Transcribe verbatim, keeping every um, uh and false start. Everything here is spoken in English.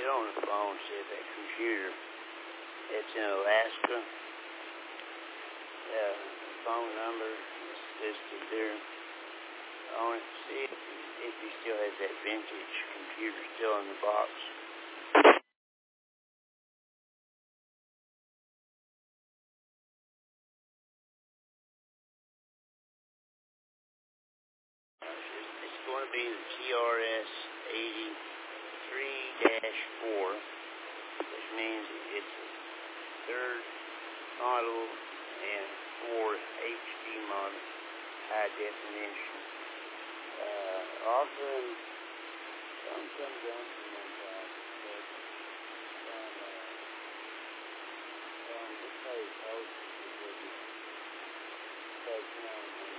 get on the phone, see if that computer, it's in Alaska. Uh, phone number is listed there on it. See if, if he still has that vintage computer still in the box. It's going to be the T R S eighty-three dash four, which means it's a third model and four H D model, high definition. Uh, often, some comes down from